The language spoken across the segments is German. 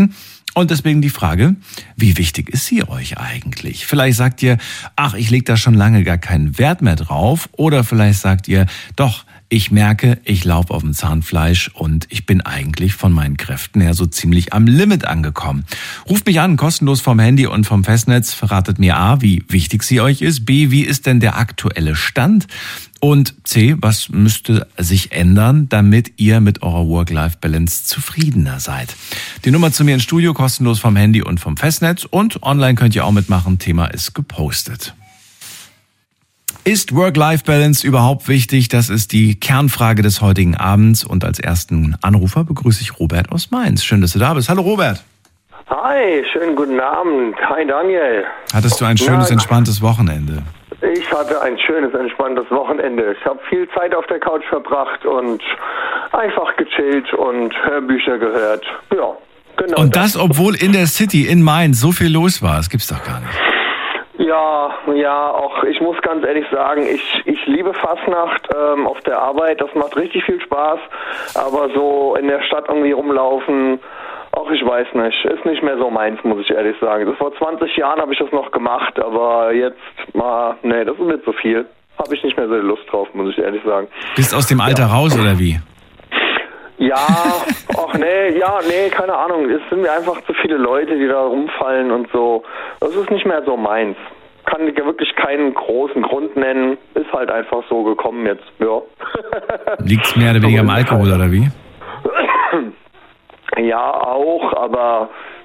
Und deswegen die Frage, wie wichtig ist sie euch eigentlich? Vielleicht sagt ihr, ach, ich lege da schon lange gar keinen Wert mehr drauf. Oder vielleicht sagt ihr, doch, ich merke, ich laufe auf dem Zahnfleisch und ich bin eigentlich von meinen Kräften her so ziemlich am Limit angekommen. Ruft mich an, kostenlos vom Handy und vom Festnetz. Verratet mir A, wie wichtig sie euch ist. B, wie ist denn der aktuelle Stand? Und C, was müsste sich ändern, damit ihr mit eurer Work-Life-Balance zufriedener seid? Die Nummer zu mir ins Studio, kostenlos vom Handy und vom Festnetz. Und online könnt ihr auch mitmachen. Thema ist gepostet. Ist Work-Life-Balance überhaupt wichtig? Das ist die Kernfrage des heutigen Abends. Und als ersten Anrufer begrüße ich Robert aus Mainz. Schön, dass du da bist. Hallo Robert. Hi, schönen guten Abend. Hi Daniel. Hattest du ein schönes, entspanntes Wochenende? Ich hatte ein schönes, entspanntes Wochenende. Ich habe viel Zeit auf der Couch verbracht und einfach gechillt und Hörbücher gehört. Ja, genau. Und das, obwohl in der City, in Mainz, so viel los war. Das gibt's doch gar nicht. Ja, auch ich muss ganz ehrlich sagen, ich liebe Fastnacht auf der Arbeit, das macht richtig viel Spaß, aber so in der Stadt irgendwie rumlaufen, ach, ich weiß nicht, ist nicht mehr so meins, muss ich ehrlich sagen. Das vor 20 Jahren habe ich das noch gemacht, aber jetzt nee, das ist nicht so viel. Habe ich nicht mehr so Lust drauf, muss ich ehrlich sagen. Bist aus dem Alter raus oder wie? Ja, nee, keine Ahnung. Es sind mir einfach zu viele Leute, die da rumfallen und so. Das ist nicht mehr so meins. Kann ich wirklich keinen großen Grund nennen. Ist halt einfach so gekommen jetzt, ja. Liegt's mehr oder weniger am Alkohol oder wie? Ja, auch, aber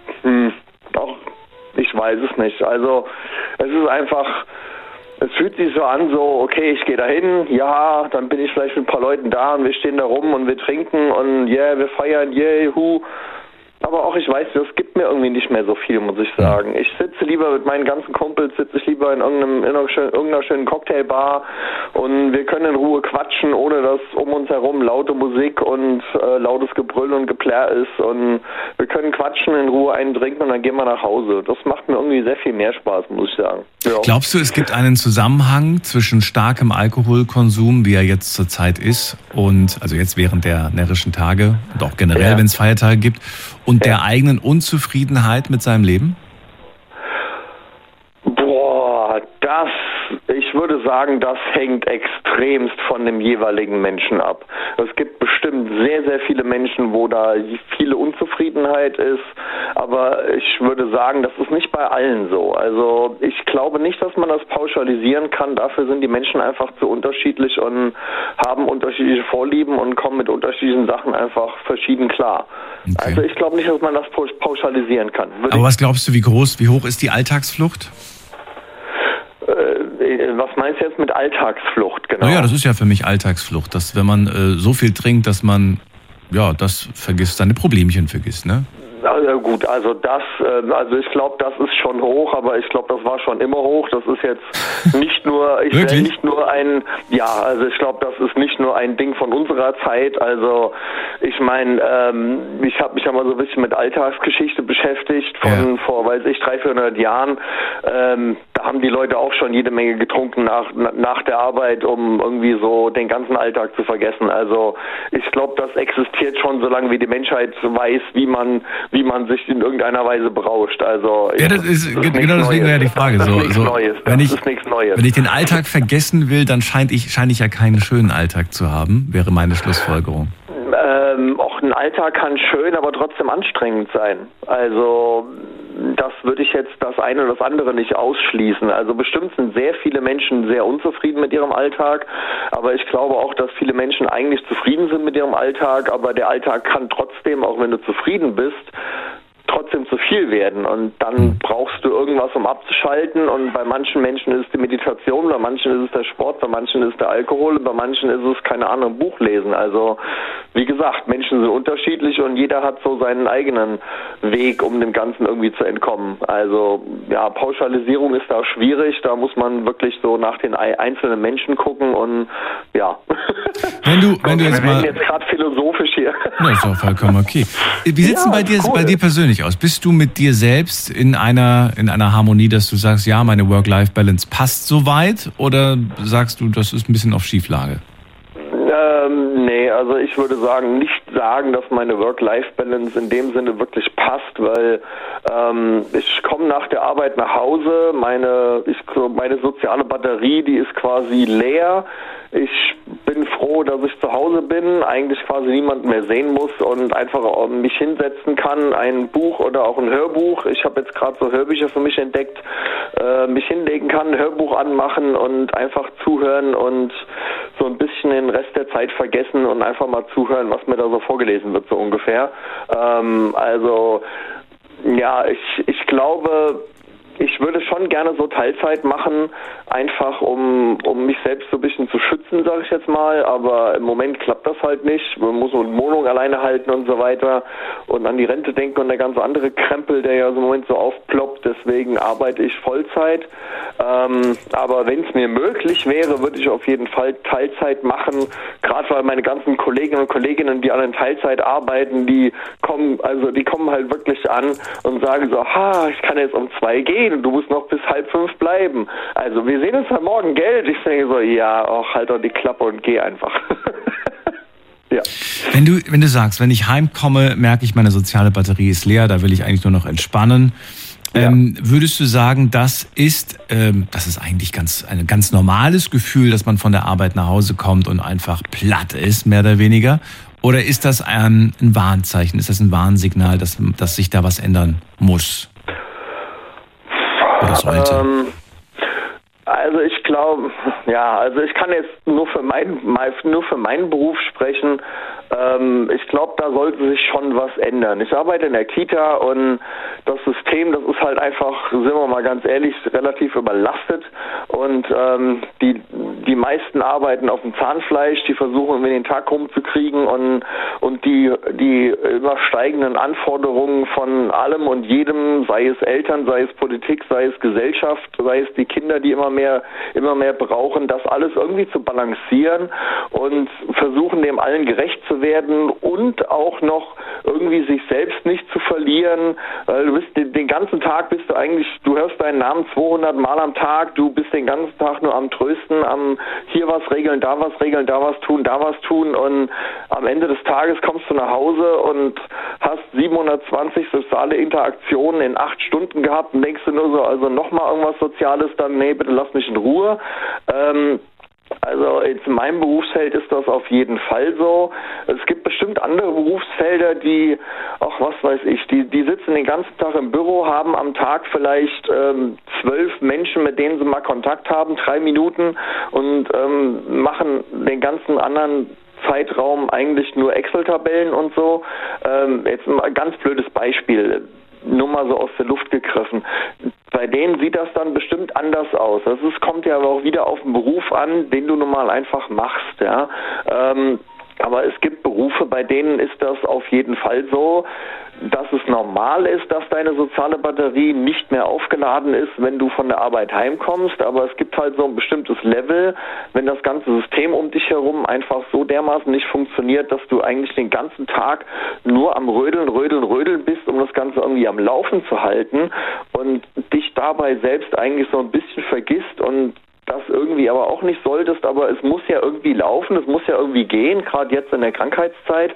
ich weiß es nicht. Also es ist einfach, es fühlt sich so an, so, okay, ich gehe da hin, ja, dann bin ich vielleicht mit ein paar Leuten da und wir stehen da rum und wir trinken und wir feiern, hu. Aber auch, ich weiß, das gibt mir irgendwie nicht mehr so viel, muss ich sagen. Ich sitze lieber mit meinen ganzen Kumpels, sitze ich lieber in irgendeiner schönen Cocktailbar und wir können in Ruhe quatschen, ohne dass um uns herum laute Musik und lautes Gebrüll und Geplärr ist. Und wir können quatschen, in Ruhe einen trinken und dann gehen wir nach Hause. Das macht mir irgendwie sehr viel mehr Spaß, muss ich sagen. Ja. Glaubst du, es gibt einen Zusammenhang zwischen starkem Alkoholkonsum, wie er jetzt zurzeit ist, und also jetzt während der närrischen Tage und auch generell, wenn es Feiertage gibt, und der eigenen Unzufriedenheit mit seinem Leben? Boah, ich würde sagen, das hängt extremst von dem jeweiligen Menschen ab. Es gibt bestimmt sehr, sehr viele Menschen, wo da viele Unzufriedenheit ist, aber ich würde sagen, das ist nicht bei allen so. Also ich glaube nicht, dass man das pauschalisieren kann. Dafür sind die Menschen einfach zu unterschiedlich und haben unterschiedliche Vorlieben und kommen mit unterschiedlichen Sachen einfach verschieden klar. Okay. Also ich glaube nicht, dass man das pauschalisieren kann. Aber was glaubst du, wie hoch ist die Alltagsflucht? Was meinst du jetzt mit Alltagsflucht, genau? Naja, das ist ja für mich Alltagsflucht, dass wenn man so viel trinkt, dass man das vergisst, seine Problemchen vergisst, ne? Gut, also ich glaube, das ist schon hoch, aber ich glaube, das war schon immer hoch. Das ist jetzt nicht nur, ich glaube, das ist nicht nur ein Ding von unserer Zeit. Also ich meine, ich habe mich ja mal so ein bisschen mit Alltagsgeschichte beschäftigt von vor, 300-400 Jahren. Da haben die Leute auch schon jede Menge getrunken nach der Arbeit, um irgendwie so den ganzen Alltag zu vergessen. Also ich glaube, das existiert schon, solange wie die Menschheit weiß, wie man sich in irgendeiner Weise berauscht. Also das ist genau deswegen ja die Frage. Das ist nichts Neues. Wenn ich den Alltag vergessen will, dann scheine ich ja keinen schönen Alltag zu haben, wäre meine Schlussfolgerung. Auch ein Alltag kann schön, aber trotzdem anstrengend sein. Also das würde ich jetzt das eine oder das andere nicht ausschließen. Also bestimmt sind sehr viele Menschen sehr unzufrieden mit ihrem Alltag, aber ich glaube auch, dass viele Menschen eigentlich zufrieden sind mit ihrem Alltag, aber der Alltag kann trotzdem, auch wenn du zufrieden bist, trotzdem zu viel werden und dann brauchst du irgendwas, um abzuschalten, und bei manchen Menschen ist es die Meditation, bei manchen ist es der Sport, bei manchen ist es der Alkohol, bei manchen ist es, keine Ahnung, Buch lesen. Also wie gesagt, Menschen sind unterschiedlich und jeder hat so seinen eigenen Weg, um dem Ganzen irgendwie zu entkommen. Also ja, Pauschalisierung ist da schwierig, da muss man wirklich so nach den einzelnen Menschen gucken und ja. Wenn du jetzt wir werden jetzt gerade philosophisch hier. Das ist auch vollkommen okay. Wie sieht es denn bei dir persönlich aus? Bist du mit dir selbst in einer Harmonie, dass du sagst, ja, meine Work-Life-Balance passt soweit, oder sagst du, das ist ein bisschen auf Schieflage? Nee, Nee, also ich würde nicht sagen, dass meine Work-Life-Balance in dem Sinne wirklich passt, weil ich komme nach der Arbeit nach Hause, meine soziale Batterie, die ist quasi leer. Ich bin froh, dass ich zu Hause bin, eigentlich quasi niemanden mehr sehen muss und einfach mich hinsetzen kann, ein Buch oder auch ein Hörbuch. Ich habe jetzt gerade so Hörbücher für mich entdeckt, mich hinlegen kann, ein Hörbuch anmachen und einfach zuhören und so ein bisschen den Rest der Zeit vergessen und einfach mal zuhören, was mir da so vorgelesen wird, so ungefähr. Ich glaube, ich würde schon gerne so Teilzeit machen, einfach um mich selbst so ein bisschen zu schützen, sage ich jetzt mal, aber im Moment klappt das halt nicht. Man muss so eine Wohnung alleine halten und so weiter und an die Rente denken und der ganze andere Krempel, der ja so im Moment so aufploppt, deswegen arbeite ich Vollzeit. Aber wenn es mir möglich wäre, würde ich auf jeden Fall Teilzeit machen, gerade weil meine ganzen Kolleginnen und Kolleginnen, die alle in Teilzeit arbeiten, die kommen halt wirklich an und sagen so, ich kann jetzt um 2 gehen und du musst noch bis 4:30 bleiben. Also wir sehen uns ja morgen, gell? Ich denke so, halt doch die Klappe und geh einfach. Ja. Wenn du sagst, wenn ich heimkomme, merke ich, meine soziale Batterie ist leer, da will ich eigentlich nur noch entspannen. Ja. Würdest du sagen, das ist eigentlich ein ganz normales Gefühl, dass man von der Arbeit nach Hause kommt und einfach platt ist, mehr oder weniger? Oder ist das ein Warnzeichen? Ist das ein Warnsignal, dass sich da was ändern muss? Oder sollte? Also ich glaube, ich kann jetzt nur für meinen Beruf sprechen. Ich glaube, da sollte sich schon was ändern. Ich arbeite in der Kita und das System, das ist halt einfach, sind wir mal ganz ehrlich, relativ überlastet und die meisten arbeiten auf dem Zahnfleisch, die versuchen irgendwie den Tag rumzukriegen und die immer steigenden Anforderungen von allem und jedem, sei es Eltern, sei es Politik, sei es Gesellschaft, sei es die Kinder, die immer mehr brauchen, das alles irgendwie zu balancieren und versuchen, dem allen gerecht zu werden und auch noch irgendwie sich selbst nicht zu verlieren. Du bist den ganzen Tag du hörst deinen Namen 200 Mal am Tag, du bist den ganzen Tag nur am Trösten, am hier was regeln, da was tun und am Ende des Tages kommst du nach Hause und hast 720 soziale Interaktionen in 8 Stunden gehabt und denkst du nur so, also nochmal irgendwas Soziales, dann nee, bitte lass mich in Ruhe. Also jetzt in meinem Berufsfeld ist das auf jeden Fall so. Es gibt bestimmt andere Berufsfelder, die die sitzen den ganzen Tag im Büro, haben am Tag vielleicht 12 Menschen, mit denen sie mal Kontakt haben, 3 Minuten und machen den ganzen anderen Zeitraum eigentlich nur Excel-Tabellen und so. Jetzt mal ein ganz blödes Beispiel. Nur mal so aus der Luft gegriffen. Bei denen sieht das dann bestimmt anders aus. Es kommt ja aber auch wieder auf den Beruf an, den du nun mal einfach machst. Ja. Aber es gibt Berufe, bei denen ist das auf jeden Fall so, dass es normal ist, dass deine soziale Batterie nicht mehr aufgeladen ist, wenn du von der Arbeit heimkommst. Aber es gibt halt so ein bestimmtes Level, wenn das ganze System um dich herum einfach so dermaßen nicht funktioniert, dass du eigentlich den ganzen Tag nur am Rödeln bist, um das Ganze irgendwie am Laufen zu halten und dich dabei selbst eigentlich so ein bisschen vergisst und das irgendwie aber auch nicht solltest, aber es muss ja irgendwie laufen, es muss ja irgendwie gehen, gerade jetzt in der Krankheitszeit,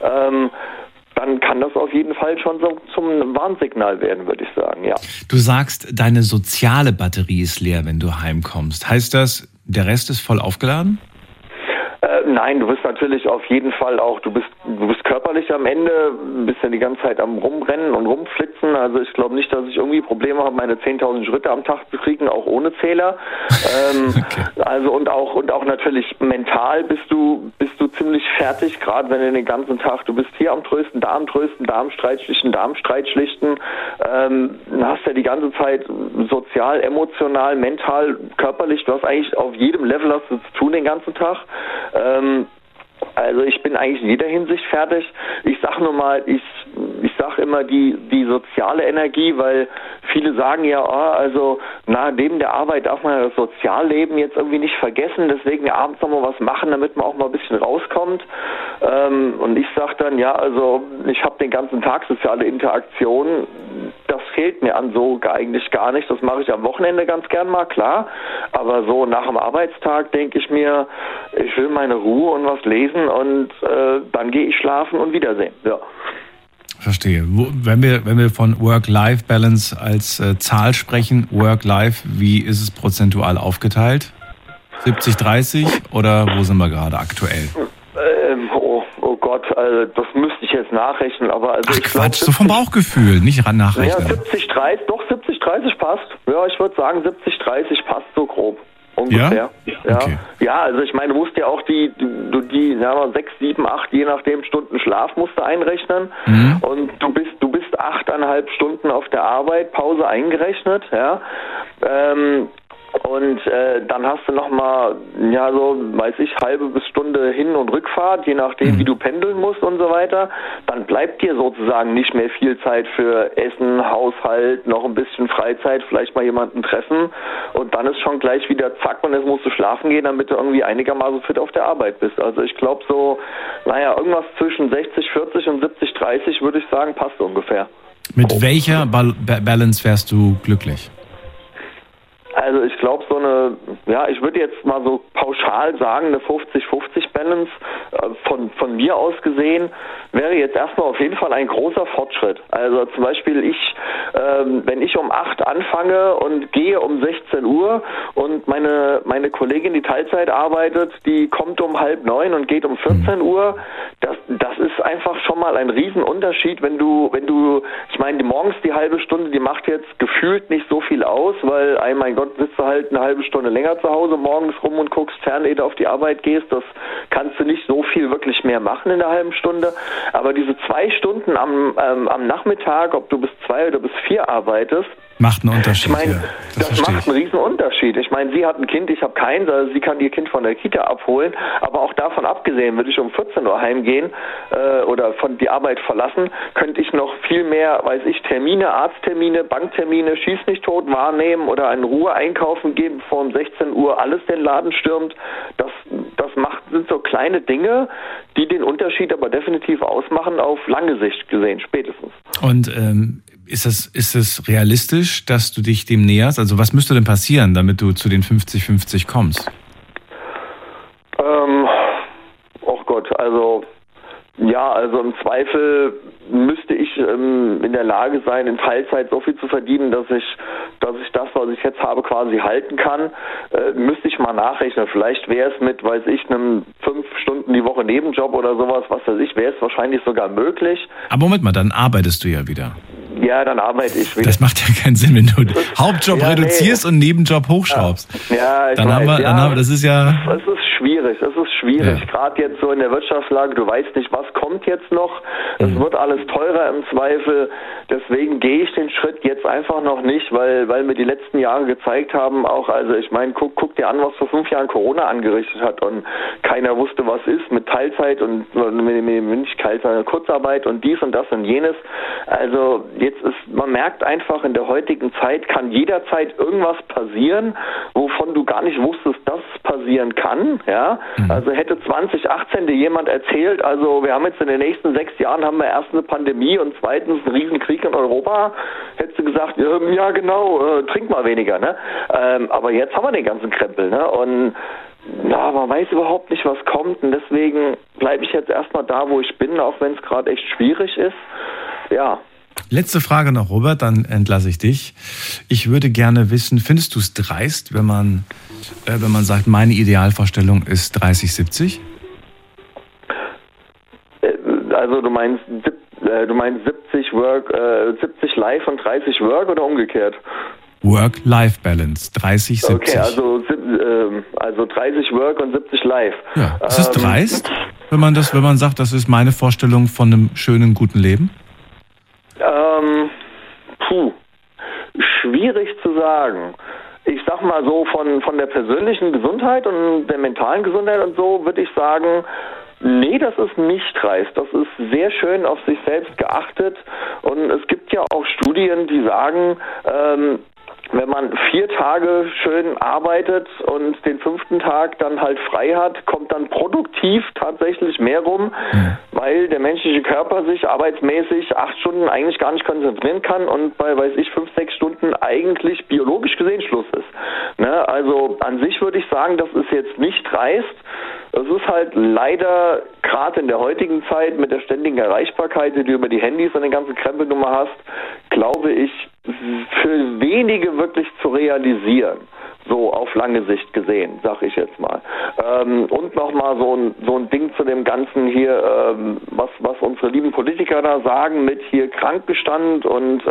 dann kann das auf jeden Fall schon so zum Warnsignal werden, würde ich sagen, ja. Du sagst, deine soziale Batterie ist leer, wenn du heimkommst. Heißt das, der Rest ist voll aufgeladen? Nein, du bist natürlich auf jeden Fall auch, du bist körperlich am Ende, bist ja die ganze Zeit am Rumrennen und Rumflitzen, also ich glaube nicht, dass ich irgendwie Probleme habe, meine 10.000 Schritte am Tag zu kriegen, auch ohne Zähler. Okay. Also und auch natürlich mental bist du ziemlich fertig, gerade wenn du den ganzen Tag, du bist hier am Trösten, da am Streitschlichten, hast ja die ganze Zeit sozial, emotional, mental, körperlich, du hast eigentlich auf jedem Level hast du zu tun den ganzen Tag. Also ich bin eigentlich in jeder Hinsicht fertig. Ich sag nur mal, ich sag immer die soziale Energie, weil viele sagen ja, neben der Arbeit darf man das Sozialleben jetzt irgendwie nicht vergessen, deswegen abends noch mal was machen, damit man auch mal ein bisschen rauskommt. Und ich sag dann, ich habe den ganzen Tag soziale Interaktion, das fehlt mir an so eigentlich gar nicht. Das mache ich am Wochenende ganz gern mal, klar. Aber so nach dem Arbeitstag denke ich mir, ich will meine Ruhe und was lesen und dann gehe ich schlafen und Wiedersehen. Ja. Verstehe. Wenn wir von Work-Life-Balance als Zahl sprechen, Work-Life, wie ist es prozentual aufgeteilt? 70-30 oder wo sind wir gerade aktuell? Oh Gott, also das müsste ich jetzt nachrechnen, aber also ich Quatsch, so vom Bauchgefühl, nicht nachrechnen. Ja, 70-30, doch 70-30 passt. Ja, ich würde sagen 70-30 passt so grob. Ungefähr. Ja? Okay. Ja, also ich meine, du musst ja auch die 6, 7, 8, je nachdem Stunden Schlaf musst du einrechnen. Und du bist 8,5 Stunden auf der Arbeit, Pause eingerechnet, ja. Und dann hast du nochmal, ja, so, weiß ich, halbe bis Stunde Hin- und Rückfahrt, je nachdem, wie du pendeln musst und so weiter. Dann bleibt dir sozusagen nicht mehr viel Zeit für Essen, Haushalt, noch ein bisschen Freizeit, vielleicht mal jemanden treffen. Und dann ist schon gleich wieder zack und jetzt musst du schlafen gehen, damit du irgendwie einigermaßen fit auf der Arbeit bist. Also ich glaube so, irgendwas zwischen 60-40 und 70-30 würde ich sagen, passt ungefähr. Mit welcher Balance wärst du glücklich? Also ich glaube ich würde jetzt mal so pauschal sagen, eine 50-50 Balance von mir aus gesehen wäre jetzt erstmal auf jeden Fall ein großer Fortschritt. Also zum Beispiel wenn ich um 8 anfange und gehe um 16 Uhr und meine Kollegin, die Teilzeit arbeitet, die kommt um 8:30 und geht um 14 Uhr, das ist einfach schon mal ein Riesenunterschied, wenn du, ich meine, morgens die halbe Stunde, die macht jetzt gefühlt nicht so viel aus, weil, mein Gott, sitzt du halt eine halbe Stunde länger zu Hause morgens rum und guckst fern, ehe du auf die Arbeit gehst, das kannst du nicht so viel wirklich mehr machen in der halben Stunde, aber diese 2 Stunden am Nachmittag, ob du bis 2 oder bis 4 arbeitest, macht einen Unterschied. Ich meine, das macht einen riesen Unterschied. Ich meine, sie hat ein Kind, ich habe keins, also sie kann ihr Kind von der Kita abholen, aber auch davon abgesehen, würde ich um 14 Uhr heimgehen oder von die Arbeit verlassen, könnte ich noch viel mehr, Termine, Arzttermine, Banktermine, schieß mich tot wahrnehmen oder in Ruhe einkaufen gehen, bevor um 16 Uhr alles den Laden stürmt. Das sind so kleine Dinge, die den Unterschied aber definitiv ausmachen, auf lange Sicht gesehen, spätestens. Und ist es realistisch, dass du dich dem näherst? Also was müsste denn passieren, damit du zu den 50-50 kommst? Oh Gott, also im Zweifel müsste ich in der Lage sein, in Teilzeit so viel zu verdienen, dass ich das, was ich jetzt habe, quasi halten kann. Müsste ich mal nachrechnen. Vielleicht wäre es mit, einem 5 Stunden die Woche Nebenjob oder sowas, wäre es wahrscheinlich sogar möglich. Aber Moment mal, dann arbeitest du ja wieder. Ja, dann arbeite ich wieder. Das macht ja keinen Sinn, wenn du Hauptjob reduzierst und Nebenjob hochschraubst. Ja, das ist ja... Es ist schwierig. Ja. Gerade jetzt so in der Wirtschaftslage, du weißt nicht, was kommt jetzt noch. Es wird alles teurer im Zweifel. Deswegen gehe ich den Schritt jetzt einfach noch nicht, weil mir die letzten Jahre gezeigt haben, auch, also ich meine, guck dir an, was vor 5 Jahren Corona angerichtet hat und keiner wusste, was ist mit Teilzeit und nicht Teilzeit, Kurzarbeit und dies und das und jenes. Also man merkt einfach, in der heutigen Zeit kann jederzeit irgendwas passieren, wovon du gar nicht wusstest, dass es passieren kann. Ja? Also hätte 2018 dir jemand erzählt, also wir haben jetzt in den nächsten 6 Jahren haben wir erst eine Pandemie und zweitens einen Riesenkrieg in Europa, hättest du gesagt, ja genau, trink mal weniger. Ne? Aber jetzt haben wir den ganzen Krempel. Ne? Und man weiß überhaupt nicht, was kommt und deswegen bleibe ich jetzt erstmal da, wo ich bin, auch wenn es gerade echt schwierig ist. Ja. Letzte Frage noch, Robert, dann entlasse ich dich. Ich würde gerne wissen, findest du es dreist, wenn man sagt, meine Idealvorstellung ist 30-70? Also du meinst 70 Live und 30 Work oder umgekehrt? Work-Life-Balance, 30-70. Okay, also 30 Work und 70 Live. Ja. Ist es dreist, wenn man sagt, das ist meine Vorstellung von einem schönen, guten Leben? Schwierig zu sagen. Ich sag mal so, von der persönlichen Gesundheit und der mentalen Gesundheit und so würde ich sagen, nee, das ist nicht dreist. Das ist sehr schön auf sich selbst geachtet und es gibt ja auch Studien, die sagen, wenn man 4 Tage schön arbeitet und den 5. Tag dann halt frei hat, kommt dann produktiv tatsächlich mehr rum, weil der menschliche Körper sich arbeitsmäßig 8 Stunden eigentlich gar nicht konzentrieren kann und bei, 5, 6 Stunden eigentlich biologisch gesehen Schluss ist. Ne? Also an sich würde ich sagen, das ist jetzt nicht dreist. Es ist halt leider, gerade in der heutigen Zeit mit der ständigen Erreichbarkeit, die du über die Handys und den ganzen Krempelnummer hast, glaube ich, für wenige wirklich zu realisieren. So auf lange Sicht gesehen, sag ich jetzt mal. Und nochmal so ein Ding zu dem Ganzen hier, was unsere lieben Politiker da sagen mit hier Krankenstand und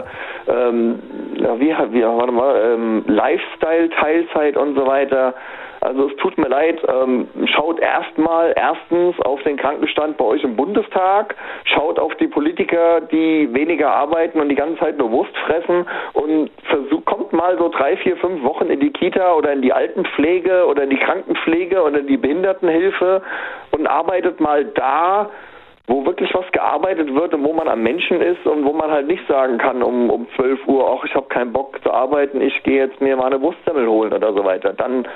Lifestyle, Teilzeit und so weiter. Also es tut mir leid, schaut erstens auf den Krankenstand bei euch im Bundestag, schaut auf die Politiker, die weniger arbeiten und die ganze Zeit nur Wurst fressen und kommt mal so 3, 4, 5 Wochen in die Kita oder in die Altenpflege oder in die Krankenpflege oder in die Behindertenhilfe und arbeitet mal da, wo wirklich was gearbeitet wird und wo man am Menschen ist und wo man halt nicht sagen kann um 12 Uhr, ach, ich habe keinen Bock zu arbeiten, ich gehe jetzt mir mal eine Wurstsemmel holen oder so weiter. Dann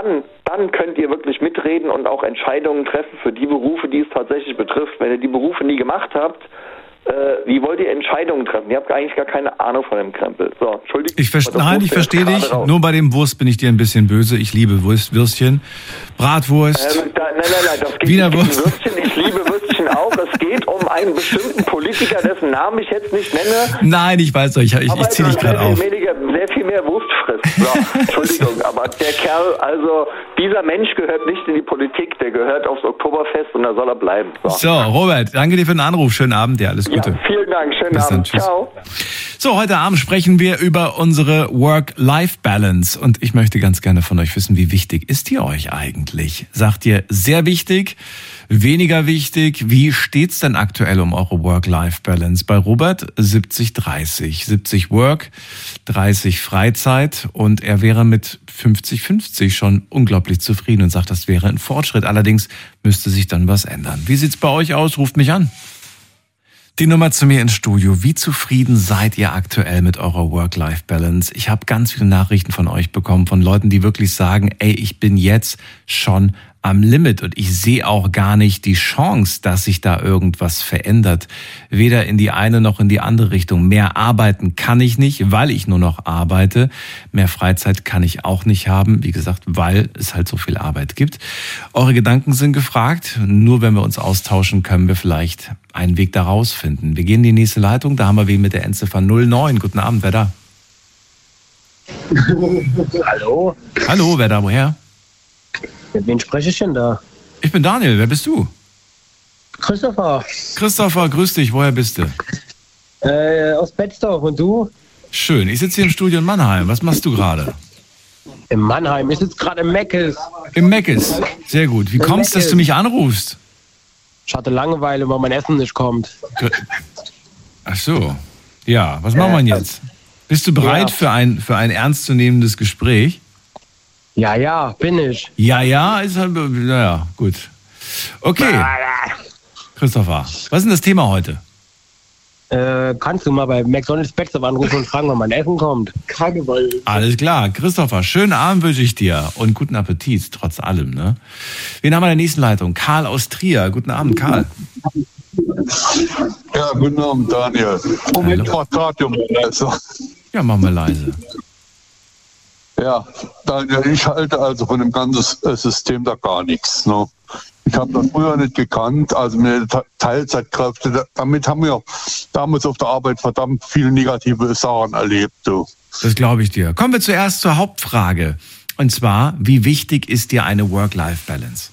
könnt ihr wirklich mitreden und auch Entscheidungen treffen für die Berufe, die es tatsächlich betrifft. Wenn ihr die Berufe nie gemacht habt, wie wollt ihr Entscheidungen treffen? Ihr habt eigentlich gar keine Ahnung von dem Krempel. So, Entschuldigung. Ich verstehe dich. Raus. Nur bei dem Wurst bin ich dir ein bisschen böse. Ich liebe Würstchen. Bratwurst. Nein, das geht Wiener nicht Wurst. Um Würstchen. Ich liebe Würstchen auch. Es geht um einen bestimmten Politiker, dessen Namen ich jetzt nicht nenne. Nein, ich weiß doch. Ich ziehe dich gerade auf. Sehr viel mehr Wurst frisst. So, Entschuldigung, aber der Kerl, also dieser Mensch gehört nicht in die Politik. Der gehört aufs Oktoberfest und da soll er bleiben. So, Robert, danke dir für den Anruf. Schönen Abend dir. Alles Gute. Ja, vielen Dank. Schönen Bis Abend. Dann, ciao. So, heute Abend sprechen wir über unsere Work-Life-Balance. Und ich möchte ganz gerne von euch wissen, wie wichtig ist die euch eigentlich? Sagt ihr sehr wichtig, weniger wichtig? Wie steht's denn aktuell um eure Work-Life-Balance? Bei Robert 70-30. 70 Work, 30 Freizeit. Und er wäre mit 50-50 schon unglaublich zufrieden und sagt, das wäre ein Fortschritt. Allerdings müsste sich dann was ändern. Wie sieht's bei euch aus? Ruft mich an. Die Nummer zu mir ins Studio. Wie zufrieden seid ihr aktuell mit eurer Work-Life-Balance? Ich habe ganz viele Nachrichten von euch bekommen, von Leuten, die wirklich sagen, ey, ich bin jetzt schon am Limit und ich sehe auch gar nicht die Chance, dass sich da irgendwas verändert. Weder in die eine noch in die andere Richtung. Mehr arbeiten kann ich nicht, weil ich nur noch arbeite. Mehr Freizeit kann ich auch nicht haben, wie gesagt, weil es halt so viel Arbeit gibt. Eure Gedanken sind gefragt. Nur wenn wir uns austauschen, können wir vielleicht einen Weg da rausfinden. Wir gehen in die nächste Leitung. Da haben wir wen mit der Endziffer 09. Guten Abend, wer da? Hallo? Hallo, wer da, woher? Mit wem spreche ich denn da? Ich bin Daniel, wer bist du? Christopher. Christopher, grüß dich, woher bist du? Aus Betzdorf, und du? Schön, ich sitze hier im Studio in Mannheim. Was machst du gerade? In Mannheim, ich sitze gerade im Meckes. Im Meckes, sehr gut. Wie kommst du, dass du mich anrufst? Ich hatte Langeweile, weil mein Essen nicht kommt. Ach so, ja, was machen wir denn jetzt? Bist du bereit für ein ernstzunehmendes Gespräch? Ja, bin ich. Ja, ist halt, naja, gut. Okay, Christopher, was ist denn das Thema heute? Kannst du mal bei McDonald's Betzdorf anrufen und fragen, wann mein Essen kommt? Karneval. Alles klar, Christopher, schönen Abend wünsche ich dir und guten Appetit, trotz allem, ne? Wen haben wir in der nächsten Leitung? Karl aus Trier. Guten Abend, Karl. Ja, guten Abend, Daniel. Moment, Radio leise. Ja, mach mal leise. Ja, Daniel, ich halte also von dem ganzen System da gar nichts. Ne? Ich habe das früher nicht gekannt, also mit Teilzeitkräfte, damit haben wir damals auf der Arbeit verdammt viele negative Sachen erlebt. Du. Das glaube ich dir. Kommen wir zuerst zur Hauptfrage. Und zwar, wie wichtig ist dir eine Work-Life-Balance?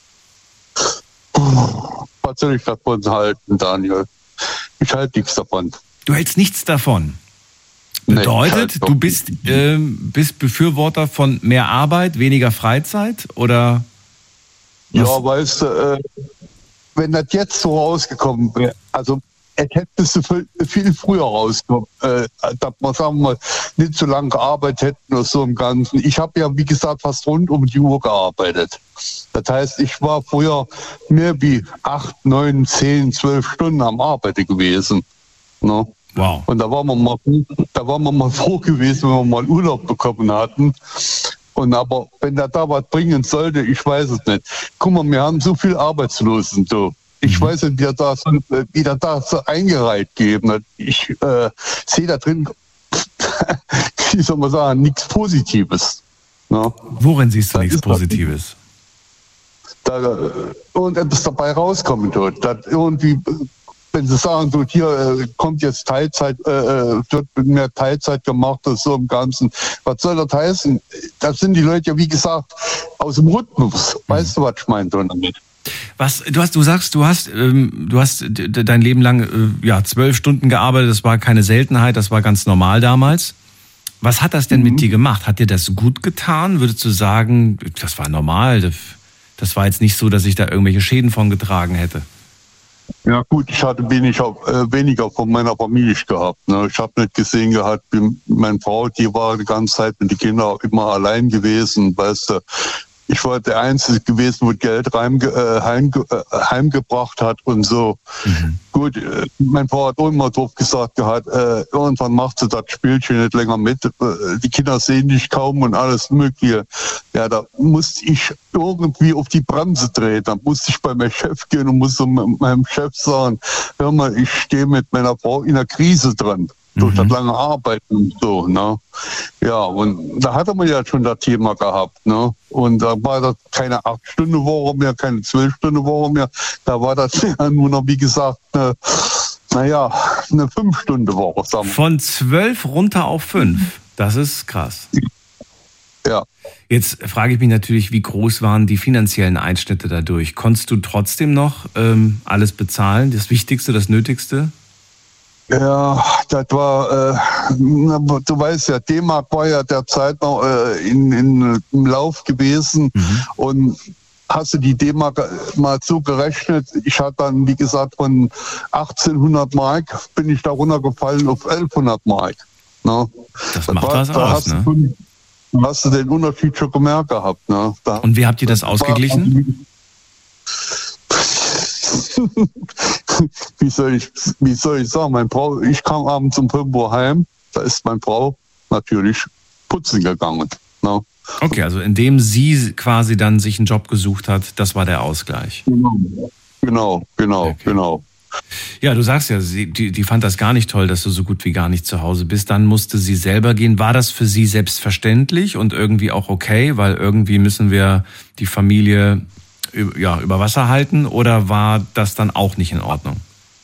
Was soll ich davon halten, Daniel? Ich halte nichts davon. Du hältst nichts davon? Bedeutet, du bist Befürworter von mehr Arbeit, weniger Freizeit, oder? Was? Ja, weißt du, wenn das jetzt so rausgekommen wäre, also es hättest du viel früher rausgekommen, dass wir, sagen wir mal, nicht so lange gearbeitet hätten oder so im Ganzen. Ich habe ja, wie gesagt, fast rund um die Uhr gearbeitet. Das heißt, ich war früher mehr wie 8, 9, 10, 12 Stunden am Arbeiten gewesen. No? Wow. Und da waren wir mal froh gewesen, wenn wir mal Urlaub bekommen hatten. Und aber wenn der da was bringen sollte, ich weiß es nicht. Guck mal, wir haben so viel Arbeitslosen, du. Ich weiß nicht, wie der da so eingereiht geben hat. Ich sehe da drin, wie soll man sagen, nichts Positives. Ja. Worin siehst du nichts Positives? Und etwas dabei rauskommen tut. Dass irgendwie, wenn sie sagen, so hier kommt jetzt Teilzeit, wird mehr Teilzeit gemacht oder so im Ganzen. Was soll das heißen? Das sind die Leute ja, wie gesagt, aus dem Rhythmus. Weißt du, was ich meine damit? Du sagst, du hast dein Leben lang 12 Stunden gearbeitet. Das war keine Seltenheit, das war ganz normal damals. Was hat das denn mit dir gemacht? Hat dir das gut getan? Würdest du sagen, das war normal? Das war jetzt nicht so, dass ich da irgendwelche Schäden von getragen hätte? Ja gut, ich hatte weniger von meiner Familie gehabt. Ne? Ich habe nicht gesehen gehabt, wie meine Frau, die war die ganze Zeit mit den Kindern immer allein gewesen, weißt du. Ich war der Einzige gewesen, wo Geld heimgebracht hat und so. Gut, mein Frau hat auch immer drauf gesagt gehabt, irgendwann macht sie das Spielchen nicht länger mit. Die Kinder sehen dich kaum und alles Mögliche. Ja, da musste ich irgendwie auf die Bremse drehen. Da musste ich bei meinem Chef gehen und musste meinem Chef sagen, hör mal, ich stehe mit meiner Frau in einer Krise drin. Durch das lange Arbeiten und so, ne? Ja, und da hatte man ja schon das Thema gehabt, ne? Und da war das keine 8-Stunden-Woche mehr, keine 12-Stunden-Woche mehr. Da war das ja nur noch, wie gesagt, eine 5-Stunden-Woche. Von 12 runter auf 5. Das ist krass. Ja. Jetzt frage ich mich natürlich, wie groß waren die finanziellen Einschnitte dadurch? Konntest du trotzdem noch alles bezahlen? Das Wichtigste, das Nötigste? Ja, das war, du weißt ja, D-Mark war ja derzeit noch im Lauf gewesen und hast du die D-Mark mal so gerechnet, ich hatte dann, wie gesagt, von 1800 Mark bin ich da runtergefallen auf 1100 Mark. Ne? Das macht was aus, ne? Hast du den Unterschied schon gemerkt gehabt. Ne? Und wie habt ihr das ausgeglichen? Wie soll ich sagen, ich kam abends um 5 Uhr heim, da ist meine Frau natürlich putzen gegangen. Ne? Okay, also indem sie quasi dann sich einen Job gesucht hat, das war der Ausgleich. Genau. Ja, du sagst ja, die fand das gar nicht toll, dass du so gut wie gar nicht zu Hause bist. Dann musste sie selber gehen. War das für sie selbstverständlich und irgendwie auch okay, weil irgendwie müssen wir die Familie über Wasser halten, oder war das dann auch nicht in Ordnung?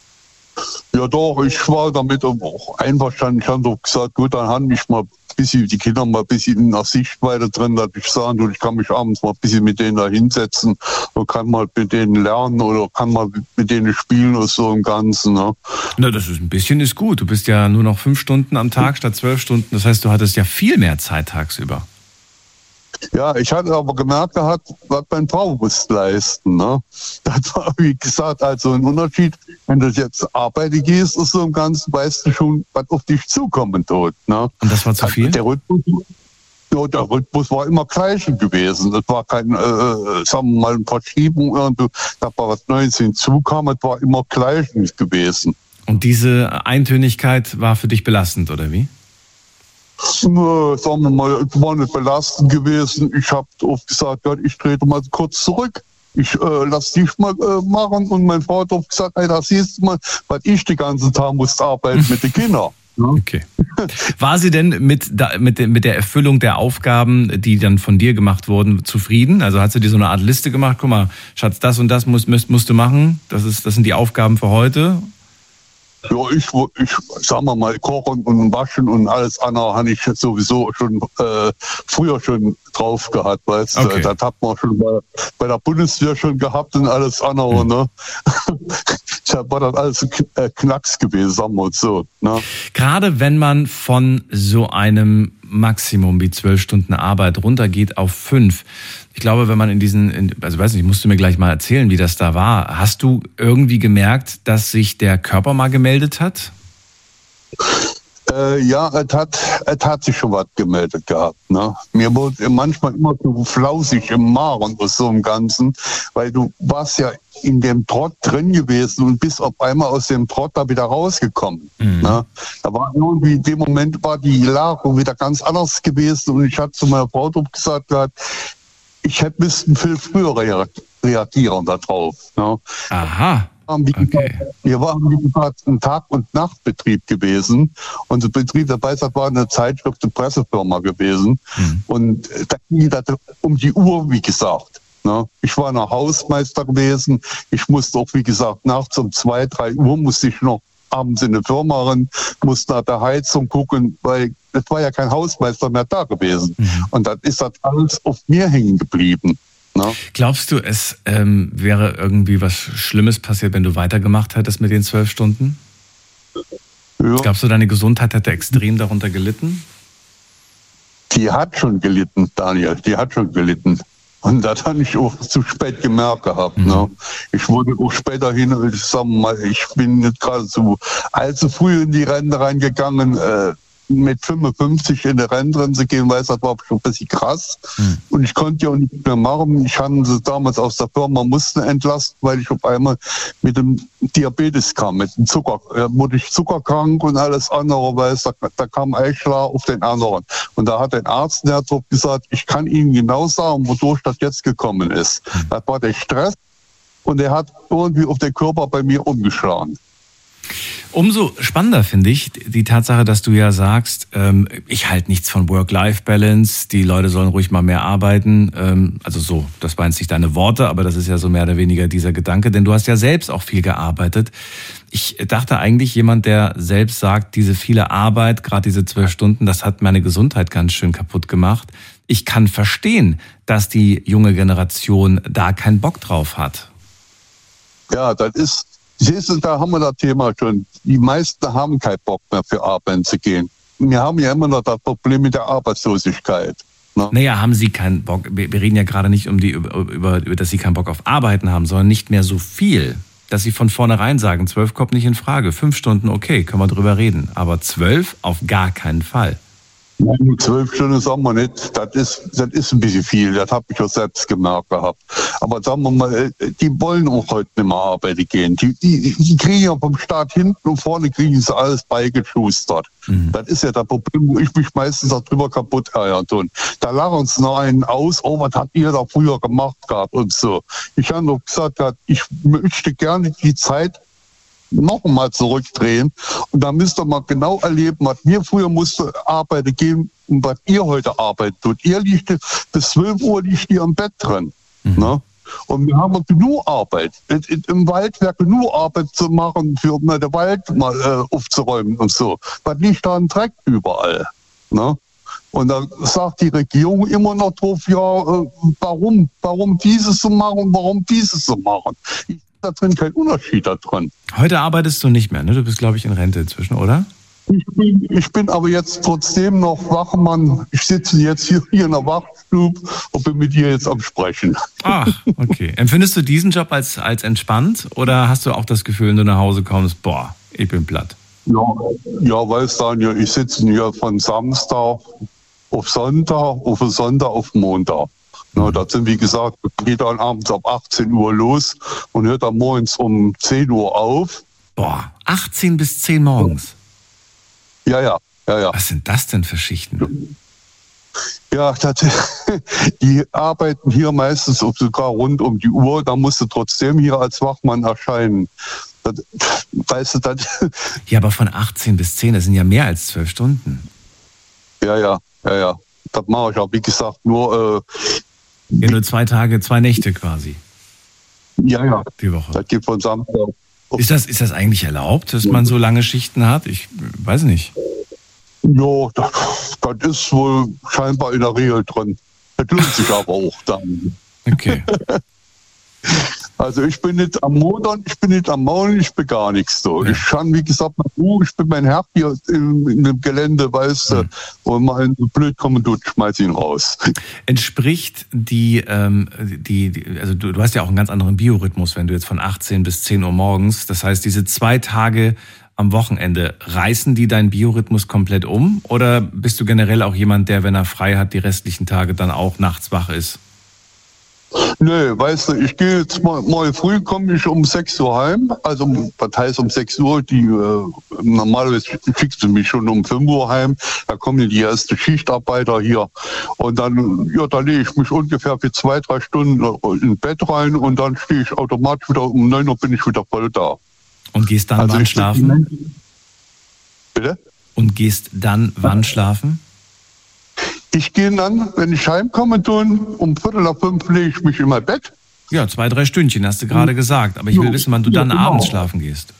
Ja doch, ich war damit auch einverstanden. Ich habe doch gesagt, gut, dann habe ich mal die Kinder mal ein bisschen in der Sichtweite drin, dass ich sagen würde, ich kann mich abends mal ein bisschen mit denen da hinsetzen und kann mal mit denen lernen oder kann mal mit denen spielen oder so im Ganzen. Ne? Na, das ist ein bisschen ist gut. Du bist ja nur noch 5 Stunden am Tag statt 12 Stunden. Das heißt, du hattest ja viel mehr Zeit tagsüber. Ja, ich hatte aber gemerkt gehabt, was meine Frau muss leisten. Ne? Das war, wie gesagt, also ein Unterschied. Wenn du jetzt arbeiten gehst oder so im Ganzen, weißt du schon, was auf dich zukommen tut. Ne? Und das war zu viel? Der Rhythmus war immer gleich gewesen. Das war kein, sagen wir mal, eine Verschiebung. Da war was Neues hinzukam, das war immer gleich gewesen. Und diese Eintönigkeit war für dich belastend, oder wie? Sagen wir mal, es war nicht belastend gewesen. Ich habe oft gesagt, ja, ich trete mal kurz zurück. Ich lass dich mal machen. Und meine Frau hat oft gesagt, hey, da siehst du mal, weil ich den ganzen Tag musste arbeiten mit den Kindern. Okay. War sie denn mit der Erfüllung der Aufgaben, die dann von dir gemacht wurden, zufrieden? Also hat sie dir so eine Art Liste gemacht? Guck mal, Schatz, das und das musst du machen. Das sind die Aufgaben für heute. Ja, ich sag mal, kochen und waschen und alles andere habe ich sowieso schon früher schon drauf gehabt, weißt du. Okay. Das hat man schon bei der Bundeswehr schon gehabt und alles andere, ne? Da war das alles Knacks gewesen, sagen wir uns so, ne? Gerade wenn man von so einem Maximum wie 12 Stunden Arbeit runtergeht auf 5. Ich glaube, wenn man also weiß nicht, musst du mir gleich mal erzählen, wie das da war. Hast du irgendwie gemerkt, dass sich der Körper mal gemeldet hat? Ja, es hat sich schon was gemeldet gehabt. Ne? Mir wurde manchmal immer so flausig im Magen und so im Ganzen, weil du warst ja in dem Trott drin gewesen und bist auf einmal aus dem Trott da wieder rausgekommen. Mhm. Ne? Da war irgendwie, in dem Moment war die Lage wieder ganz anders gewesen und ich hatte zu meiner Frau gesagt, ich hätte müssen viel früher reagieren darauf. Ne? Aha. Okay. Wir waren, wie gesagt, ein Tag- und Nachtbetrieb gewesen. Unser Betrieb dabei war eine Zeitschrift, eine Pressefirma gewesen. Mhm. Und da ging das um die Uhr, wie gesagt. Ne? Ich war noch Hausmeister gewesen. Ich musste auch, wie gesagt, nachts um 2, 3 Uhr musste ich noch abends in eine Firma rein, musste nach der Heizung gucken, weil es war ja kein Hausmeister mehr da gewesen. Mhm. Und dann ist das alles auf mir hängen geblieben. No. Glaubst du, es wäre irgendwie was Schlimmes passiert, wenn du weitergemacht hättest mit den 12 Stunden? Ja. Glaubst du, deine Gesundheit hätte extrem darunter gelitten? Die hat schon gelitten, Daniel, die hat schon gelitten. Und das habe ich auch zu spät gemerkt gehabt. Mhm. Ne? Ich wurde auch später hin, ich bin nicht gerade so allzu früh in die Rente reingegangen, mit 55 in der Rente zu gehen, weil das war schon ein bisschen krass. Mhm. Und ich konnte ja auch nicht mehr machen. Ich hatte sie damals aus der Firma, mussten entlasten, weil ich auf einmal mit dem Diabetes kam, mit dem Zucker. Wurde ich zuckerkrank und alles andere, weil da kam Eichler auf den anderen. Und da hat ein Arzt, der hat gesagt, ich kann Ihnen genau sagen, wodurch das jetzt gekommen ist. Mhm. Das war der Stress und der hat irgendwie auf den Körper bei mir umgeschlagen. Umso spannender finde ich die Tatsache, dass du ja sagst, ich halte nichts von Work-Life-Balance, die Leute sollen ruhig mal mehr arbeiten. Also so, das waren jetzt nicht deine Worte, aber das ist ja so mehr oder weniger dieser Gedanke, denn du hast ja selbst auch viel gearbeitet. Ich dachte eigentlich, jemand, der selbst sagt, diese viele Arbeit, gerade diese 12 Stunden, das hat meine Gesundheit ganz schön kaputt gemacht. Ich kann verstehen, dass die junge Generation da keinen Bock drauf hat. Ja, das ist... Siehst du, da haben wir das Thema schon. Die meisten haben keinen Bock mehr für arbeiten zu gehen. Wir haben ja immer noch das Problem mit der Arbeitslosigkeit. Ne? Naja, haben sie keinen Bock. Wir reden ja gerade nicht über, dass sie keinen Bock auf Arbeiten haben, sondern nicht mehr so viel. Dass sie von vornherein sagen, 12 kommt nicht in Frage. 5 Stunden, okay, können wir drüber reden. Aber 12 auf gar keinen Fall. Nein, 12 Stunden sagen wir nicht, das ist ein bisschen viel, das habe ich auch selbst gemerkt gehabt. Aber sagen wir mal, die wollen auch heute nicht mehr arbeiten gehen. Die kriegen ja vom Staat hinten und vorne kriegen sie alles beigeschustert. Mhm. Das ist ja das Problem, wo ich mich meistens darüber kaputt ärgern tun. Da lachen uns noch einen aus, oh, was habt ihr da früher gemacht gehabt und so. Ich habe doch gesagt, ich möchte gerne die Zeit noch mal zurückdrehen und da müsst ihr mal genau erleben, was wir früher mussten arbeiten gehen und was ihr heute arbeitet tut. Ihr liegt bis 12 Uhr liegt ihr am Bett drin. Mhm. Ne? Und wir haben genug Arbeit. Im Wald wäre genug Arbeit zu machen, für mal den Wald mal aufzuräumen und so. Was liegt da ein Dreck überall? Ne? Und da sagt die Regierung immer noch drauf, ja, warum dieses zu machen, warum dieses zu machen. Da drin kein Unterschied da drin. Heute arbeitest du nicht mehr, ne? Du bist, glaube ich, in Rente inzwischen, oder? Ich bin aber jetzt trotzdem noch Wachmann. Ich sitze jetzt hier in der Wachstube und bin mit dir jetzt am Sprechen. Ach, okay. Empfindest du diesen Job als entspannt oder hast du auch das Gefühl, wenn du nach Hause kommst, boah, ich bin platt? Ja, weißt du, Daniel, ich sitze hier von Samstag auf Sonntag, auf Montag. Na, das sind, wie gesagt, geht dann abends ab 18 Uhr los und hört dann morgens um 10 Uhr auf. Boah, 18 bis 10 morgens? Ja. Was sind das denn für Schichten? Ja, die arbeiten hier meistens sogar rund um die Uhr. Da musst du trotzdem hier als Wachmann erscheinen. Weißt du, das... Ja, aber von 18 bis 10, das sind ja mehr als 12 Stunden. Ja. Das mache ich auch, wie gesagt, nur... Ja, nur 2 Tage, 2 Nächte quasi. Ja. Die Woche. Das geht von Samstag. Ist das eigentlich erlaubt, dass man so lange Schichten hat? Ich weiß nicht. Ja, das ist wohl scheinbar in der Regel drin. Das lohnt sich aber auch dann. Okay. Also ich bin nicht am Modern, ich bin nicht am Maulen, ich bin gar nichts so. Ja. Ich kann, wie gesagt, ich bin mein Herr hier in dem Gelände, weißt du, und mal so blöd kommen, du schmeiß ihn raus. Entspricht also du hast ja auch einen ganz anderen Biorhythmus, wenn du jetzt von 18 bis 10 Uhr morgens, das heißt diese 2 Tage am Wochenende, reißen die deinen Biorhythmus komplett um? Oder bist du generell auch jemand, der, wenn er frei hat, die restlichen Tage dann auch nachts wach ist? Nö, weißt du, ich gehe jetzt mal früh, komme ich um 6 Uhr heim. Also, was heißt um 6 Uhr? Normalerweise schickst du mich schon um 5 Uhr heim. Da kommen die ersten Schichtarbeiter hier. Und dann, da lege ich mich ungefähr für 2-3 Stunden ins Bett rein und dann stehe ich automatisch wieder um 9 Uhr bin ich wieder voll da. Und gehst dann wann schlafen? Bitte? Und gehst dann wann schlafen? Ich gehe dann, wenn ich heimkomme, um 4:45 lege ich mich in mein Bett. Ja, 2-3 Stündchen, hast du gerade gesagt. Aber ich will wissen, wann du dann genau. abends schlafen gehst.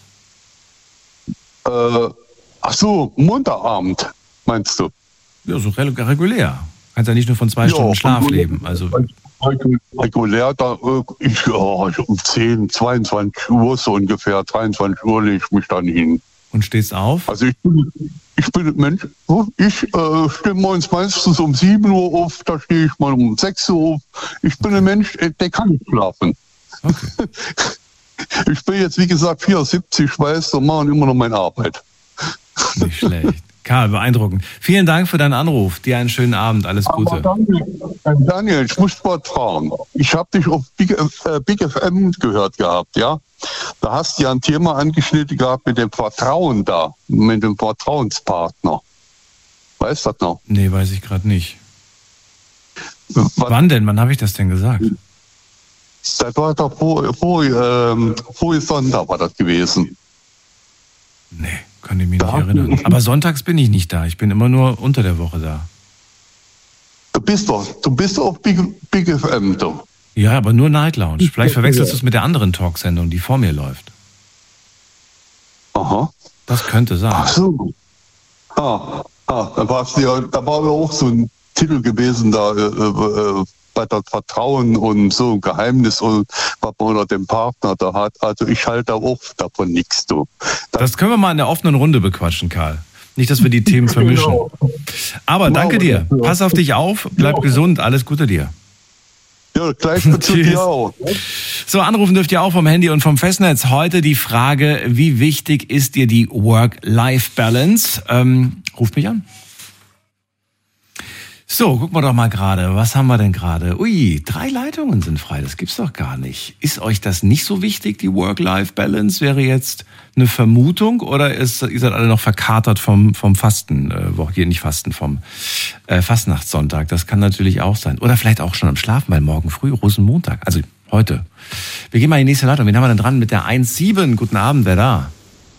Ach so, Montagabend, meinst du? Ja, so regulär. Kannst ja nicht nur von 2 Stunden Schlaf leben. Also regulär, um 10, 22 Uhr so ungefähr, 23 Uhr lege ich mich dann hin. Und stehst auf? Also ich bin ein Mensch, ich stehe morgens meistens um 7 Uhr auf, da stehe ich mal um 6 Uhr auf. Ich bin ein Mensch, der kann nicht schlafen. Okay. Ich bin jetzt, wie gesagt, 74, weißt du, mache immer noch meine Arbeit. Nicht schlecht. Karl, beeindruckend. Vielen Dank für deinen Anruf. Dir einen schönen Abend. Alles Gute. Daniel, ich muss mal fragen. Ich habe dich auf Big FM gehört gehabt, ja? Da hast du ja ein Thema angeschnitten gehabt mit dem Vertrauen da, mit dem Vertrauenspartner. Weißt du das noch? Nee, weiß ich gerade nicht. Wann denn? Wann habe ich das denn gesagt? Das war doch vor Sonntag war das gewesen. Nee, kann ich mich nicht erinnern. Aber sonntags bin ich nicht da. Ich bin immer nur unter der Woche da. Du bist auf Big FM, du. Ja, aber nur Night Lounge. Vielleicht verwechselst du es mit der anderen Talksendung, die vor mir läuft. Aha. Das könnte sein. Ach so. Da war auch so ein Titel gewesen, da bei das Vertrauen und so ein Geheimnis und was man unter dem Partner da hat. Also ich halte auch davon nichts, du. Das können wir mal in der offenen Runde bequatschen, Karl. Nicht, dass wir die Themen vermischen. Aber danke dir. Pass auf dich auf, bleib gesund, alles Gute dir. Ja, gleich zu dir auch. So, anrufen dürft ihr auch vom Handy und vom Festnetz. Heute die Frage, wie wichtig ist dir die Work-Life-Balance? Ruft mich an. So, gucken wir doch mal gerade. Was haben wir denn gerade? Ui, 3 Leitungen sind frei. Das gibt's doch gar nicht. Ist euch das nicht so wichtig, die Work-Life-Balance? Wäre jetzt eine Vermutung oder ihr seid alle noch verkatert vom Fasten? Nicht Fasten, vom Fastnachtssonntag. Das kann natürlich auch sein. Oder vielleicht auch schon am Schlafen, weil morgen früh Rosenmontag. Also heute. Wir gehen mal in die nächste Leitung. Wen haben wir denn dran mit der 1.7? Guten Abend, wer da?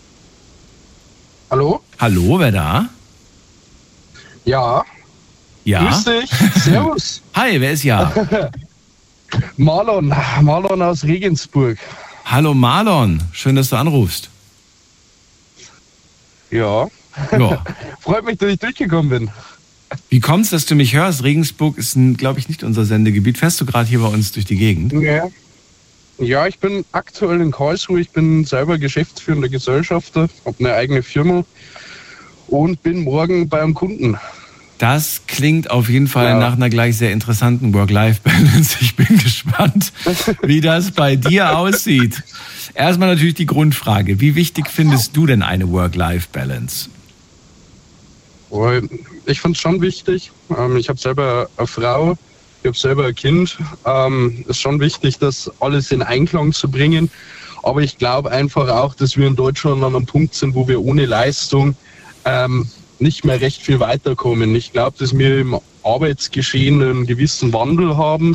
Hallo? Hallo, wer da? Ja. Ja. Grüß dich. Servus. Hi, wer ist ja? Marlon aus Regensburg. Hallo Marlon, schön, dass du anrufst. Ja. Freut mich, dass ich durchgekommen bin. Wie kommt's, dass du mich hörst? Regensburg ist, glaube ich, nicht unser Sendegebiet. Fährst du gerade hier bei uns durch die Gegend? Ja, ich bin aktuell in Karlsruhe. Ich bin selber geschäftsführender Gesellschafter, habe eine eigene Firma und bin morgen bei einem Kunden. Das klingt auf jeden Fall nach einer gleich sehr interessanten Work-Life-Balance. Ich bin gespannt, wie das bei dir aussieht. Erstmal natürlich die Grundfrage. Wie wichtig findest du denn eine Work-Life-Balance? Ich finde es schon wichtig. Ich habe selber eine Frau, ich habe selber ein Kind. Es ist schon wichtig, das alles in Einklang zu bringen. Aber ich glaube einfach auch, dass wir in Deutschland an einem Punkt sind, wo wir ohne Leistung nicht mehr recht viel weiterkommen. Ich glaube, dass wir im Arbeitsgeschehen einen gewissen Wandel haben,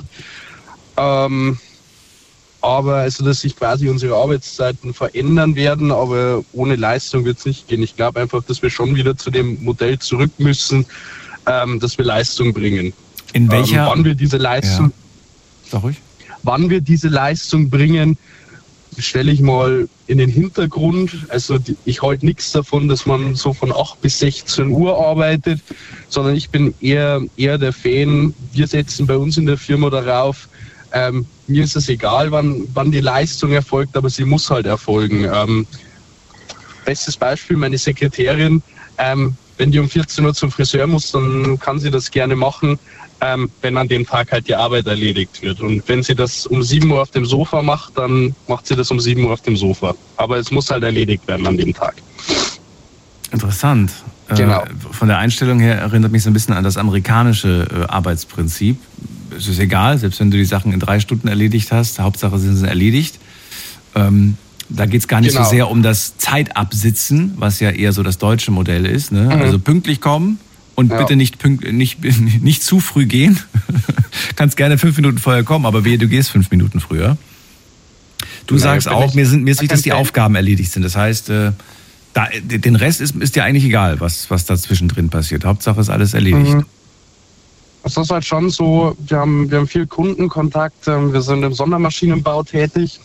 aber also, dass sich quasi unsere Arbeitszeiten verändern werden, aber ohne Leistung wird es nicht gehen. Ich glaube einfach, dass wir schon wieder zu dem Modell zurück müssen, dass wir Leistung bringen. In welcher? Wann wir diese Leistung, wann wir diese Leistung bringen, stelle ich mal in den Hintergrund. Also ich halte nichts davon, dass man so von 8 bis 16 Uhr arbeitet, sondern ich bin eher der Fan, wir setzen bei uns in der Firma darauf, mir ist es egal, wann die Leistung erfolgt, aber sie muss halt erfolgen. Bestes Beispiel, meine Sekretärin, wenn die um 14 Uhr zum Friseur muss, dann kann sie das gerne machen, wenn an dem Tag halt die Arbeit erledigt wird. Und wenn sie das um 7 Uhr auf dem Sofa macht, dann macht sie das um 7 Uhr auf dem Sofa. Aber es muss halt erledigt werden an dem Tag. Interessant. Genau. Von der Einstellung her erinnert mich so ein bisschen an das amerikanische Arbeitsprinzip. Es ist egal, selbst wenn du die Sachen in 3 Stunden erledigt hast, Hauptsache sind sie erledigt. Da geht es gar nicht so sehr um das Zeitabsitzen, was ja eher so das deutsche Modell ist. Ne? Also pünktlich kommen und bitte nicht zu früh gehen. Kannst gerne 5 Minuten vorher kommen, aber wehe, du gehst 5 Minuten früher. Du sagst auch, mir ist wichtig, dass die Aufgaben erledigt sind. Das heißt, den Rest ist dir eigentlich egal, was da zwischendrin passiert. Hauptsache ist alles erledigt. Es ist halt schon so, wir haben viel Kundenkontakt, wir sind im Sondermaschinenbau tätig.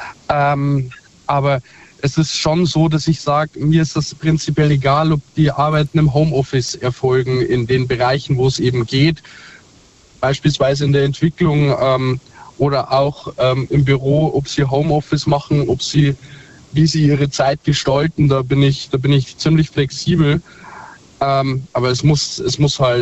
Aber es ist schon so, dass ich sage, mir ist das prinzipiell egal, ob die Arbeiten im Homeoffice erfolgen, in den Bereichen, wo es eben geht. Beispielsweise in der Entwicklung oder auch im Büro, ob sie Homeoffice machen, wie sie ihre Zeit gestalten, da bin ich ziemlich flexibel. Aber es muss halt